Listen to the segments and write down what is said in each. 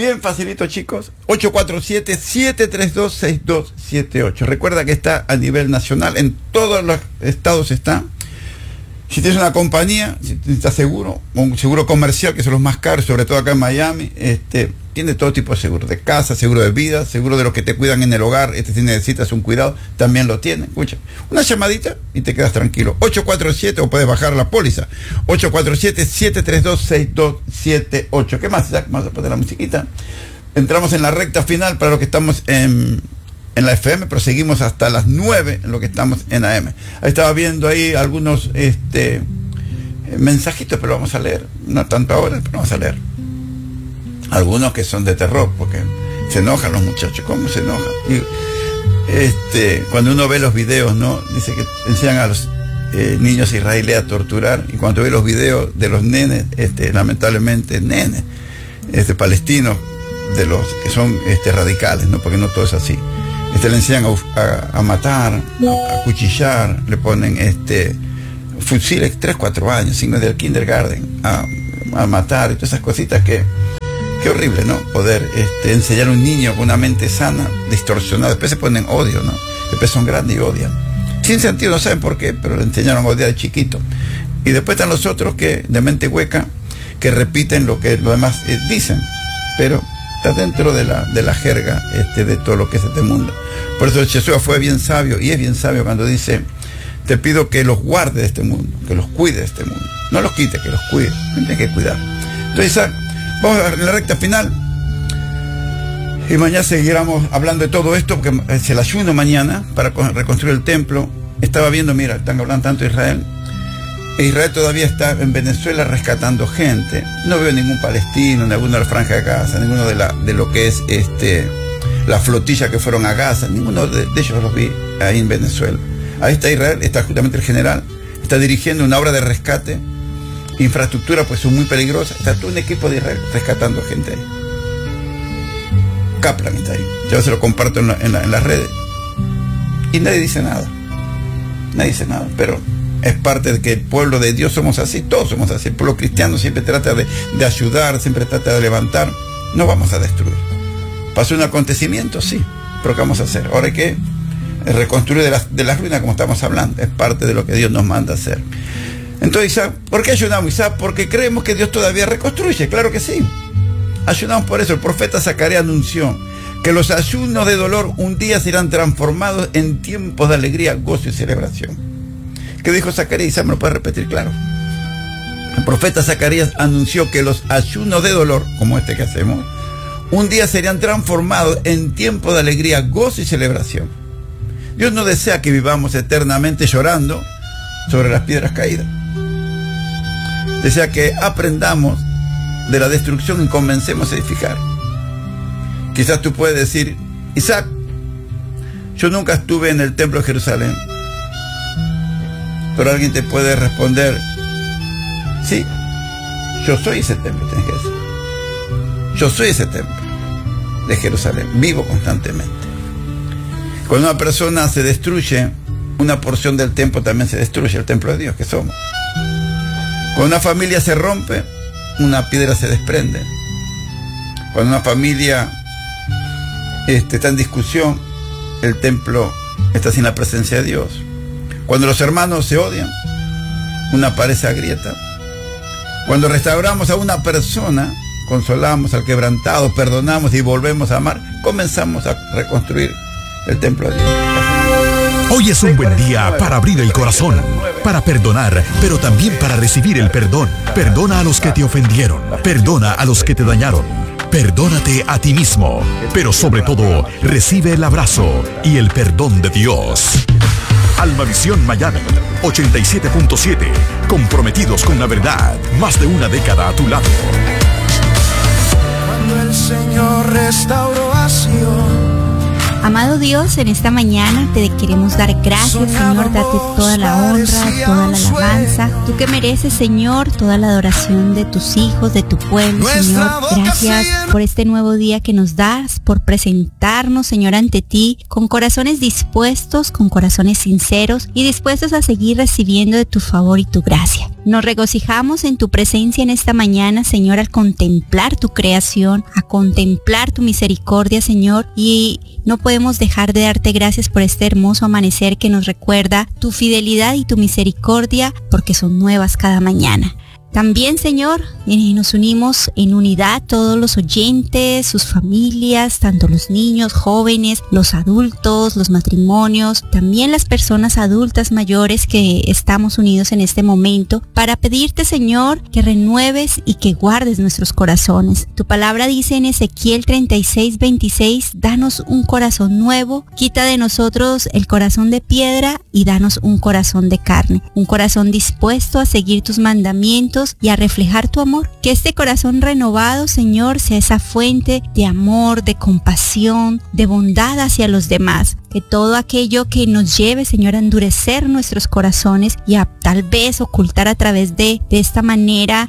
Bien facilito, chicos. 847-732-6278. Recuerda que está a nivel nacional, en todos los estados está. Si tienes una compañía, si necesitas seguro, un seguro comercial, que son los más caros, sobre todo acá en Miami, tiene todo tipo de seguro, de casa, seguro de vida, seguro de los que te cuidan en el hogar, si necesitas un cuidado, también lo tiene. Escucha, una llamadita y te quedas tranquilo. 847, o puedes bajar la póliza, 847-732-6278. ¿Qué más, Jack? Vamos a poner la musiquita. Entramos en la recta final para los que estamos en la FM, pero seguimos hasta las 9 en lo que estamos en AM. Ahí estaba viendo ahí algunos mensajitos, pero vamos a leer. No tanto ahora, pero vamos a leer. Algunos que son de terror, porque se enojan los muchachos. ¿Cómo se enojan? Y, cuando uno ve los videos, ¿no? Dice que enseñan a los niños israelíes a torturar, y cuando ve los videos de los nenes, lamentablemente nenes, palestinos, de los que son radicales, ¿no? Porque no todo es así. Le enseñan a matar, a cuchillar, le ponen fusiles 3, 4 años, signos del kindergarten, a matar, y todas esas cositas que horrible, ¿no? Poder enseñar a un niño con una mente sana, distorsionada. Después se ponen odio, ¿no? Después son grandes y odian. Sin sentido, no saben por qué, pero le enseñaron a odiar de chiquito. Y después están los otros que, de mente hueca, que repiten lo que los demás dicen, pero está dentro de la jerga de todo lo que es este mundo. Por eso Jesús fue bien sabio, y es bien sabio cuando dice: te pido que los guarde de este mundo, que los cuide de este mundo. No los quite, que los cuide. Tiene que cuidar. Entonces, vamos a la recta final. Y mañana seguiremos hablando de todo esto, porque es el ayuno mañana para reconstruir el templo. Estaba viendo, mira, están hablando tanto de Israel. Israel todavía está en Venezuela rescatando gente. No veo ningún palestino, ninguno de la Franja de Gaza, ninguno de lo que es la flotilla que fueron a Gaza, ninguno de ellos los vi ahí en Venezuela. Ahí está Israel, está justamente el general, está dirigiendo una obra de rescate, infraestructura pues son muy peligrosas, está todo un equipo de Israel rescatando gente ahí. Kaplan está ahí, yo se lo comparto en las redes, y nadie dice nada, pero es parte de que el pueblo de Dios somos así, todos somos así. El pueblo cristiano siempre trata de ayudar, siempre trata de levantar. No vamos a destruir. ¿Pasó un acontecimiento? Sí. ¿Pero qué vamos a hacer? Ahora hay que reconstruir de las ruinas, como estamos hablando. Es parte de lo que Dios nos manda a hacer. Entonces, Isaac, ¿por qué ayunamos, Isaac? Porque creemos que Dios todavía reconstruye. Claro que sí. Ayunamos por eso. El profeta Zacarías anunció que los ayunos de dolor un día serán transformados en tiempos de alegría, gozo y celebración. ¿Qué dijo Zacarías? ¿Me lo puede repetir? Claro. El profeta Zacarías anunció que los ayunos de dolor, como este que hacemos, un día serían transformados en tiempo de alegría, gozo y celebración. Dios no desea que vivamos eternamente llorando sobre las piedras caídas. Desea que aprendamos de la destrucción y comencemos a edificar. Quizás tú puedes decir: Isaac, yo nunca estuve en el templo de Jerusalén. Pero alguien te puede responder: sí, yo soy ese templo, tienes que decir. Yo soy ese templo de Jerusalén, vivo constantemente. Cuando una persona se destruye, una porción del templo también se destruye, el templo de Dios que somos. Cuando una familia se rompe, una piedra se desprende. Cuando una familia está en discusión, el templo está sin la presencia de Dios. Cuando los hermanos se odian, una pared se agrieta. Cuando restauramos a una persona, consolamos al quebrantado, perdonamos y volvemos a amar, comenzamos a reconstruir el templo de Dios. Hoy es un buen día para abrir el corazón, para perdonar, pero también para recibir el perdón. Perdona a los que te ofendieron, perdona a los que te dañaron, perdónate a ti mismo, pero sobre todo, recibe el abrazo y el perdón de Dios. Almavisión Miami 87.7, comprometidos con la verdad, más de una década a tu lado. Cuando el Señor restauró a Sion. Amado Dios, en esta mañana te queremos dar gracias, Señor, date toda la honra, toda la alabanza, tú que mereces, Señor, toda la adoración de tus hijos, de tu pueblo, Señor. Gracias por este nuevo día que nos das, por presentarnos, Señor, ante ti, con corazones dispuestos, con corazones sinceros y dispuestos a seguir recibiendo de tu favor y tu gracia. Nos regocijamos en tu presencia en esta mañana, Señor, al contemplar tu creación, a contemplar tu misericordia, Señor, y no podemos dejar de darte gracias por este hermoso amanecer que nos recuerda tu fidelidad y tu misericordia, porque son nuevas cada mañana. También, Señor, nos unimos en unidad todos los oyentes, sus familias, tanto los niños, jóvenes, los adultos, los matrimonios, también las personas adultas mayores que estamos unidos en este momento para pedirte, Señor, que renueves y que guardes nuestros corazones. Tu palabra dice en Ezequiel 36:26, danos un corazón nuevo, quita de nosotros el corazón de piedra y danos un corazón de carne, un corazón dispuesto a seguir tus mandamientos y a reflejar tu amor. Que este corazón renovado, Señor, sea esa fuente de amor, de compasión, de bondad hacia los demás. Que todo aquello que nos lleve, Señor, a endurecer nuestros corazones y a tal vez ocultar a través de esta manera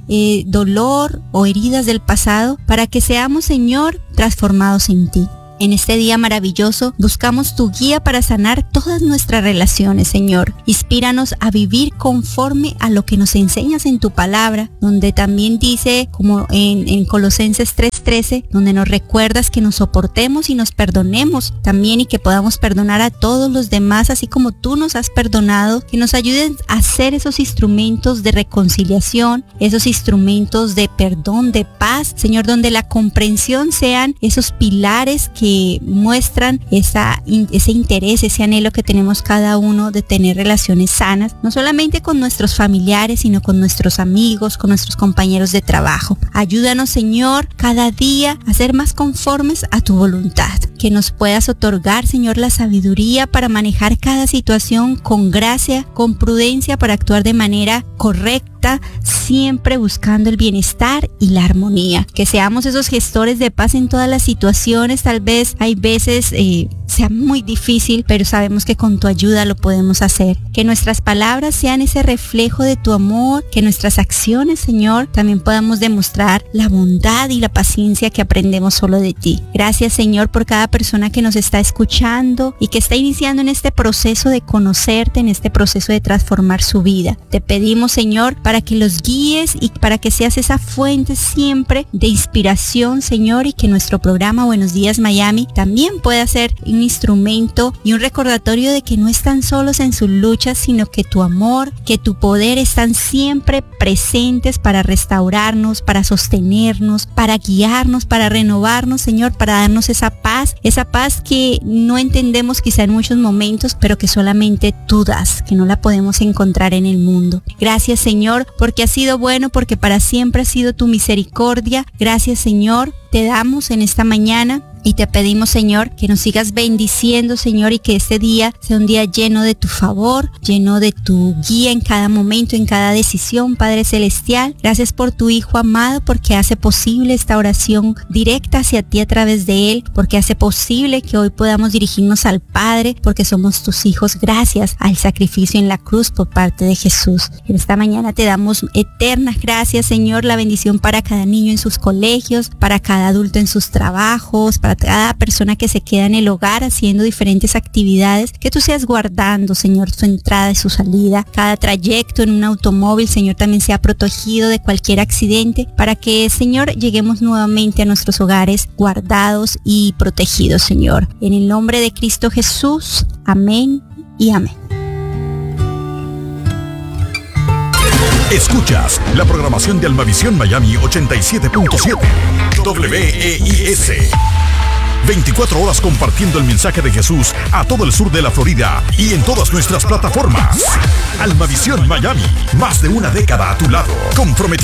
dolor o heridas del pasado, para que seamos, Señor, transformados en ti. En este día maravilloso buscamos tu guía para sanar todas nuestras relaciones, Señor. Inspíranos a vivir conforme a lo que nos enseñas en tu palabra, donde también dice, como en Colosenses 3:13, donde nos recuerdas que nos soportemos y nos perdonemos también, y que podamos perdonar a todos los demás, así como tú nos has perdonado. Que nos ayuden a ser esos instrumentos de reconciliación, esos instrumentos de perdón, de paz, Señor, donde la comprensión sean esos pilares que muestran ese interés, ese anhelo que tenemos cada uno de tener relaciones sanas, no solamente con nuestros familiares, sino con nuestros amigos, con nuestros compañeros de trabajo. Ayúdanos, Señor, cada día a ser más conformes a tu voluntad. Que nos puedas otorgar, Señor, la sabiduría para manejar cada situación con gracia, con prudencia, para actuar de manera correcta, siempre buscando el bienestar y la armonía. Que seamos esos gestores de paz en todas las situaciones. Tal vez hay veces sea muy difícil, pero sabemos que con tu ayuda lo podemos hacer. Que nuestras palabras sean ese reflejo de tu amor, que nuestras acciones, Señor, también podamos demostrar la bondad y la paciencia que aprendemos solo de ti. Gracias, Señor, por cada persona que nos está escuchando y que está iniciando en este proceso de conocerte, en este proceso de transformar su vida. Te pedimos, Señor, para que los guíes y para que seas esa fuente siempre de inspiración, Señor, y que nuestro programa Buenos Días Miami también pueda ser un instrumento y un recordatorio de que no están solos en sus luchas, sino que tu amor, que tu poder están siempre presentes para restaurarnos, para sostenernos, para guiarnos, para renovarnos, Señor, para darnos esa paz que no entendemos quizá en muchos momentos, pero que solamente tú das, que no la podemos encontrar en el mundo. Gracias, Señor, porque has sido bueno, porque para siempre ha sido tu misericordia. Gracias, Señor, te damos en esta mañana. Y te pedimos, Señor, que nos sigas bendiciendo, Señor, y que este día sea un día lleno de tu favor, lleno de tu guía en cada momento, en cada decisión, Padre Celestial. Gracias por tu Hijo amado, porque hace posible esta oración directa hacia ti a través de Él, porque hace posible que hoy podamos dirigirnos al Padre, porque somos tus hijos gracias al sacrificio en la cruz por parte de Jesús. En esta mañana te damos eternas gracias, Señor, la bendición para cada niño en sus colegios, para cada adulto en sus trabajos, para cada persona que se queda en el hogar haciendo diferentes actividades, que tú seas guardando, Señor, su entrada y su salida, cada trayecto en un automóvil, Señor, también sea protegido de cualquier accidente, para que, Señor, lleguemos nuevamente a nuestros hogares guardados y protegidos, Señor. En el nombre de Cristo Jesús, amén y amén. Escuchas la programación de Almavisión Miami 87.7 WEIS. 24 horas compartiendo el mensaje de Jesús a todo el sur de la Florida y en todas nuestras plataformas. Almavisión Miami, más de una década a tu lado, comprometido